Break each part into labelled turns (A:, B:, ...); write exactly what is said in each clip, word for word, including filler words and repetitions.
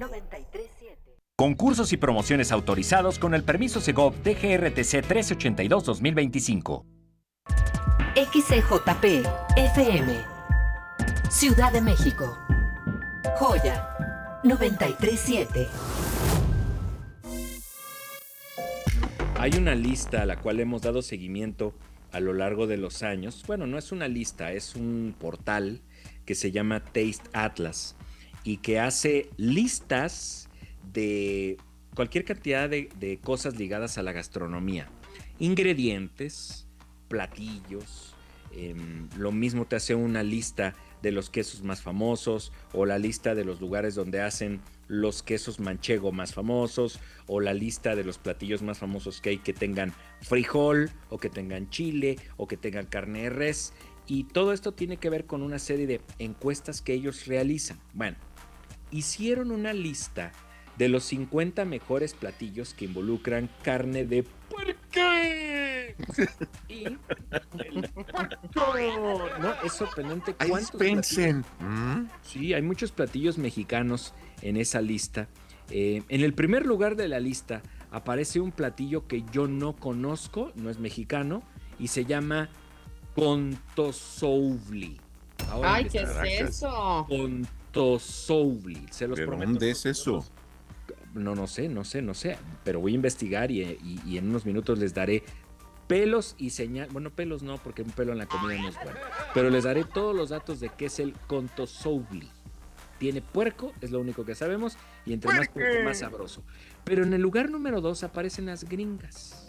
A: noventa y tres punto siete.
B: Concursos y promociones autorizados con el permiso Segov T G R T C trescientos ochenta y dos guión dos mil veinticinco.
A: X C J P F M Ciudad de México. Joya noventa y tres punto siete.
C: Hay una lista a la cual hemos dado seguimiento a lo largo de los años. Bueno, no es una lista, es un portal que se llama Taste Atlas y que hace listas de cualquier cantidad de, de cosas ligadas a la gastronomía. Ingredientes, platillos, eh, lo mismo te hace una lista de los quesos más famosos o la lista de los lugares donde hacen los quesos manchego más famosos o la lista de los platillos más famosos que hay que tengan frijol o que tengan chile o que tengan carne de res, y todo esto tiene que ver con una serie de encuestas que ellos realizan. Bueno, hicieron una lista de los cincuenta mejores platillos que involucran carne de puerco. Y el puerco, ¿no? Es sorprendente cuántos
D: pensen.
C: platillos. Sí, hay muchos platillos mexicanos en esa lista. Eh, en el primer lugar de la lista aparece un platillo que yo no conozco, no es mexicano, y se llama contosouvli. Ahora
E: Ay,
C: me
E: ¿qué
C: está-
E: es eso?
C: Contosouvli, se los
D: ¿De
C: prometo.
D: dónde es eso?
C: No, no sé, no sé, no sé, pero voy a investigar y, y- y en unos minutos les daré pelos y señal, bueno, pelos no, porque un pelo en la comida no es bueno, pero les daré todos los datos de qué es el contosouvli. Tiene puerco, es lo único que sabemos, y entre más puerco, más sabroso. Pero en el lugar número dos aparecen las gringas.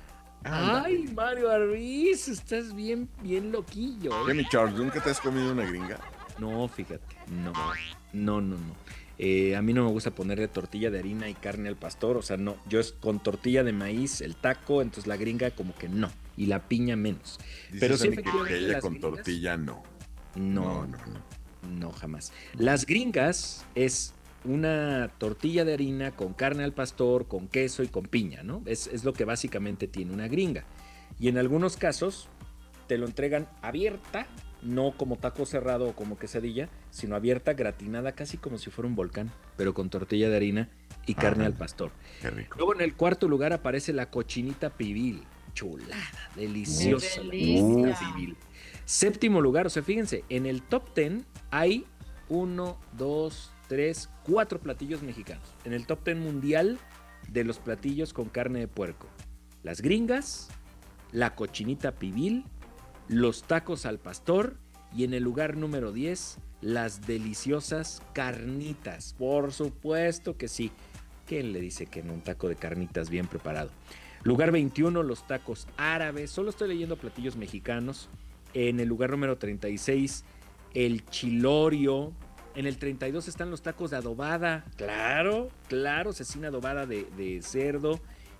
C: Ay, Mario Arbiz, estás bien, bien loquillo. ¿eh?
D: ¿Qué, mi Charles? ¿Nunca te has comido una gringa?
C: No, fíjate, no, no, no, no. Eh, a mí no me gusta ponerle tortilla de harina y carne al pastor, o sea, no, yo es con tortilla de maíz, el taco, entonces la gringa como que no, y la piña menos.
D: Dices
C: Pero
D: a
C: sí,
D: mí que,
C: efectivamente,
D: que ella
C: las
D: con
C: gringas-
D: tortilla no.
C: No,
D: No, no, no.
C: no, jamás. Las gringas es una tortilla de harina con carne al pastor, con queso y con piña, ¿no? Es, es lo que básicamente tiene una gringa. Y en algunos casos te lo entregan abierta, no como taco cerrado o como quesadilla, sino abierta, gratinada, casi como si fuera un volcán, pero con tortilla de harina y carne
D: Ajá.
C: al pastor.
D: Qué rico.
C: Luego en el cuarto lugar aparece la cochinita pibil. Chulada, deliciosa.
E: ¡Qué
C: la
E: delicia!
C: cochinita pibil. Séptimo lugar, o sea, fíjense, en el top ten hay uno, dos, tres, cuatro platillos mexicanos. En el top ten mundial de los platillos con carne de puerco. Las gringas, la cochinita pibil, los tacos al pastor y en el lugar número diez, las deliciosas carnitas. Por supuesto que sí. ¿Quién le dice que en un taco de carnitas bien preparado? Lugar veintiuno, los tacos árabes. Solo estoy leyendo platillos mexicanos. En el lugar número treinta y seis, el chilorio. En el treinta y dos están los tacos de adobada. Claro, claro, cecina adobada de, de cerdo.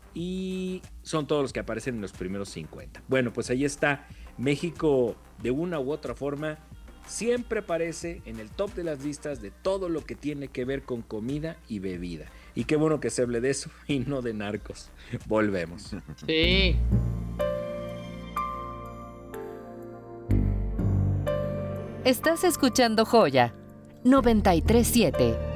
C: Y son todos los que aparecen en los primeros cincuenta. Bueno, pues ahí está. México, de una u otra forma, siempre aparece en el top de las listas de todo lo que tiene que ver con comida y bebida. Y qué bueno que se hable de eso y no de narcos. Volvemos.
E: Sí.
A: Estás escuchando Joya noventa y tres punto siete.